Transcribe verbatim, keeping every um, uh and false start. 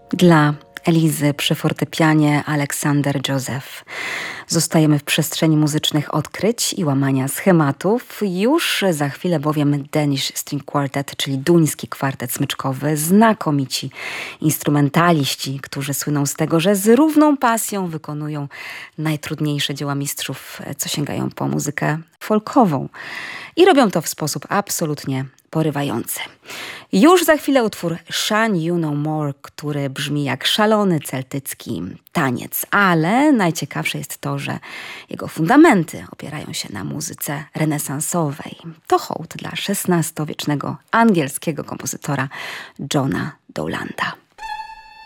Dla Elizy przy fortepianie Aleksander Joseph. Zostajemy w przestrzeni muzycznych odkryć i łamania schematów. Już za chwilę bowiem Danish String Quartet, czyli duński kwartet smyczkowy, znakomici instrumentaliści, którzy słyną z tego, że z równą pasją wykonują najtrudniejsze dzieła mistrzów, co sięgają po muzykę folkową. I robią to w sposób absolutnie porywający. Już za chwilę utwór Shine You No More, który brzmi jak szalony celtycki taniec, ale najciekawsze jest to, że jego fundamenty opierają się na muzyce renesansowej. To hołd dla szesnastowiecznego angielskiego kompozytora Johna Dowlanda.